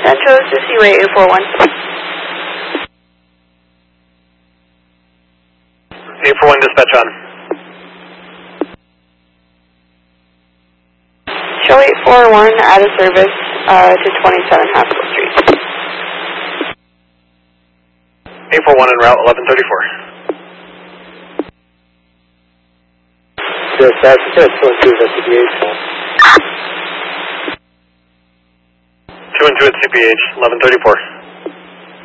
Santos to Seaway 841. 841 dispatch on. Show 841 out of service to 27 Haskell Street. 841 en route 1134. Dispatch, 212 at CPH. 212 at CPH 1134.